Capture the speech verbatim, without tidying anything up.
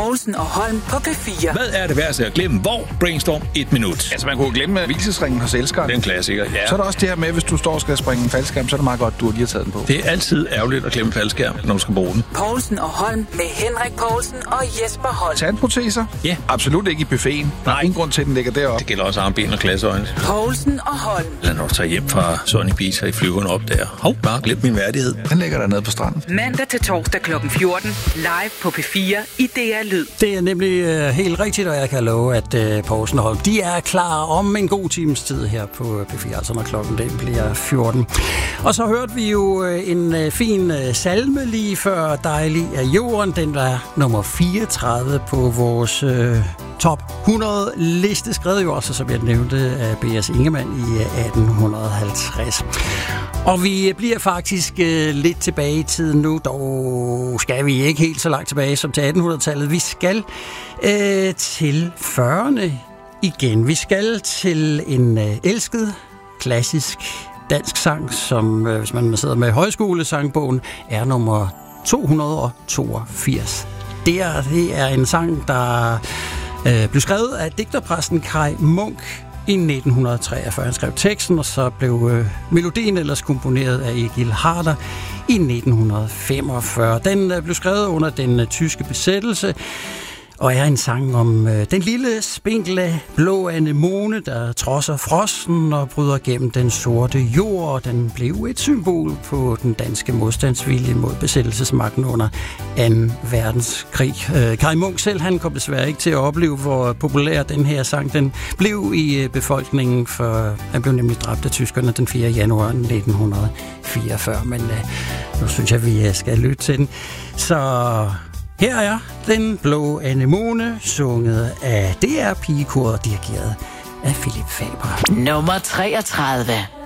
Povlsen og Holm på P fire. Hvad er det værste at glemme? Hvor? Brainstorm et minut. Altså, man kunne glemme hvilesesringen hos elskeren. Det er en klassiker, ja. Så er der også det her med, hvis du står og skal springe en faldskærm, så er det meget godt, du har lige taget den på. Det er altid ærgerligt at glemme faldskærm, når du skal bruge den. Povlsen og Holm med Henrik Povlsen og Jesper Holm. Tandproteser? Ja. Absolut ikke i buffeten. Der er ingen grund til, at den ligger deroppe. Det gælder også armben og glasøjne. Povlsen og Holm. Lad når du tager hjem fra Sony Beach og i flyveren op der. Hov, bare glem min værdighed. Den ligger dernede på stranden. Mandag til torsdag klokken fjorten. Live på P fire i D R Lyd. Det er nemlig øh, helt rigtigt, og jeg kan love, at øh, Povlsen og Holm, de er klar om en god times tid her på P fire, altså når klokken den bliver fjorten. Og så hørte vi jo øh, en øh, fin øh, salme lige før, Dejlig af jorden. Den var nummer fireogtredive på vores øh, top hundrede liste, skrevet jo også, som jeg nævnte, af B S Ingemann i øh, atten halvtreds. Og vi bliver faktisk øh, lidt tilbage i tiden nu, dog skal vi ikke helt så langt tilbage som til attenhundredetallet. Vi skal øh, til fyrrerne igen. Vi skal til en øh, elsket, klassisk dansk sang, som, øh, hvis man sidder med højskolesangbogen, er nummer to hundrede og toogfirs. Det er, det er en sang, der øh, blev skrevet af digterpræsten Kaj Munk i nitten treogfyrre. Han skrev teksten, og så blev øh, melodien ellers komponeret af Egil Harder i nitten femogfyrre. Den øh, blev skrevet under den øh, tyske besættelse, og er en sang om øh, den lille, spinkle, blå anemone, der trodser frosten og bryder gennem den sorte jord, og den blev et symbol på den danske modstandsvilje mod besættelsesmagten under anden verdenskrig. Øh, Kaj Munk selv, han kom desværre ikke til at opleve, hvor populær den her sang den blev i øh, befolkningen, for han blev nemlig dræbt af tyskerne den fjerde januar nitten fireogfyrre, men øh, nu synes jeg, vi skal lytte til den. Så her er Den blå anemone, sunget af D R Pigekoret, dirigeret af Philip Faber. Nummer treogtredive.